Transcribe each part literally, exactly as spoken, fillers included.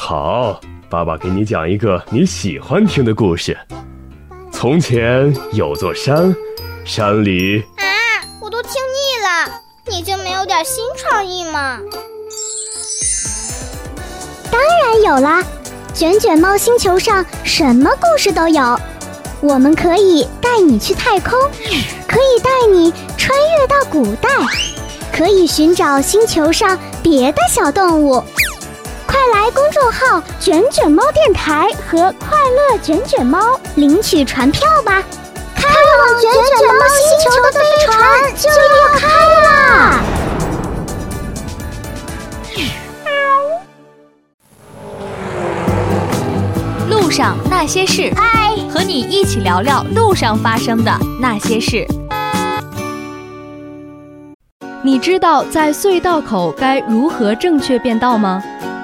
好，爸爸给你讲一个你喜欢听的故事。从前有座山，山里…… 啊，我都听腻了，你就没有点新创意吗？ 当然有啦，卷卷猫星球上什么故事都有。我们可以带你去太空，可以带你穿越到古代，可以寻找星球上别的小动物。快来公众号卷卷猫电台和快乐卷卷猫领取船票吧，开往卷卷猫星球的飞船就要开啦！ 路上那些事， 嗨， 和你一起聊聊路上发生的那些事。你知道在隧道口该如何正确变道吗？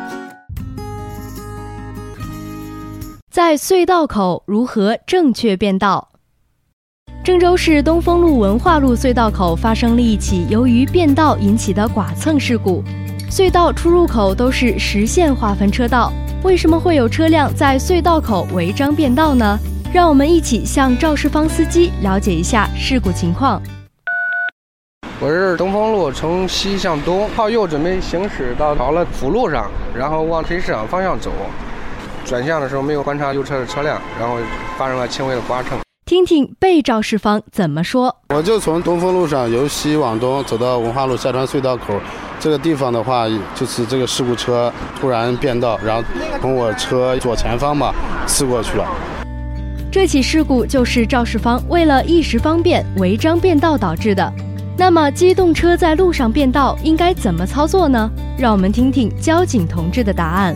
在隧道口如何正确变道？郑州市东风路文化路隧道口发生了一起由于变道引起的剐蹭事故。隧道出入口都是实线划分车道，为什么会有车辆在隧道口违章变道呢？让我们一起向赵世芳司机了解一下事故情况。 我是东风路从西向东，靠右准备行驶到到了辅路上，然后往水市场方向走。转向的时候没有观察右侧的车辆，然后发生了轻微的剐蹭。 听听被赵世芳怎么说。 我就从东风路上由西往东走到文化路下川隧道口，这个地方的话就是这个事故车突然变道，然后从我车左前方吧刺过去了。 这起事故就是赵世芳为了一时方便违章变道导致的。那么机动车在路上变道应该怎么操作呢？让我们听听交警同志的答案。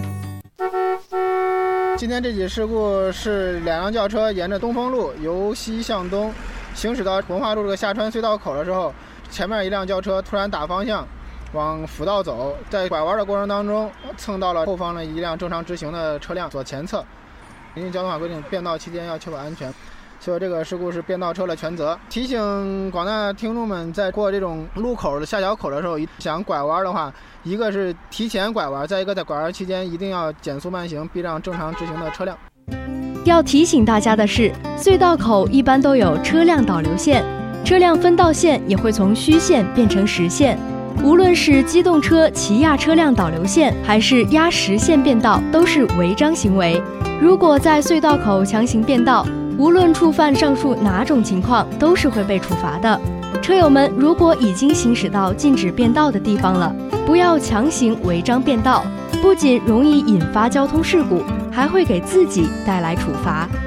今天这起事故是两辆轿车沿着东风路由西向东行驶到文化路这个下川隧道口的时候，前面一辆轿车突然打方向往辅道走，在拐弯的过程当中蹭到了后方的一辆正常直行的车辆左前侧。因为交通法规定变道期间要确保安全，所以这个事故是变道车的全责。提醒广大听众们，在过这种路口的下桥口的时候，想拐弯的话，一个是提前拐弯，再一个在拐弯期间一定要减速慢行，避让正常直行的车辆。 要提醒大家的是，隧道口一般都有车辆导流线，车辆分道线也会从虚线变成实线。无论是机动车骑压车辆导流线，还是压实线变道，都是违章行为。如果在隧道口强行变道，无论触犯上述哪种情况，都是会被处罚的。车友们如果已经行驶到禁止变道的地方了，不要强行违章变道，不仅容易引发交通事故，还会给自己带来处罚。